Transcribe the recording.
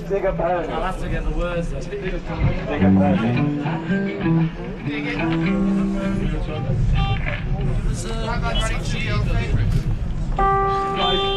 Digger pony. I'll have to get the words. Digger pony. How about running to your favourites?